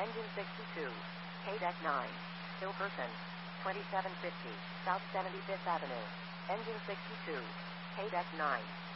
Engine 62. KDEC 9. Still person. 2750 South 75th Avenue. Engine 62. KDEC 9.